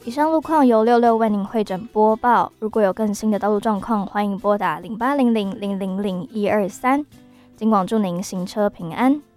以上路况由66为您汇整播报。如果有更新的道路状况，欢迎拨打0800000123。警广祝您行车平安。